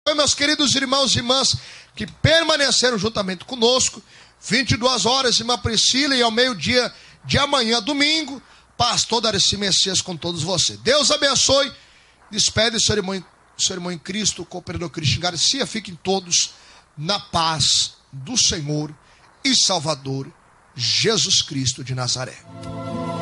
Meus queridos irmãos e irmãs que permaneceram juntamente conosco, 22 horas, irmã Priscila, e ao meio-dia de amanhã, domingo, pastor Darcy Messias com todos vocês. Deus abençoe. Despede o seu irmão em Cristo, o cooperador Cristian Garcia. Fiquem todos na paz do Senhor e Salvador Jesus Cristo de Nazaré.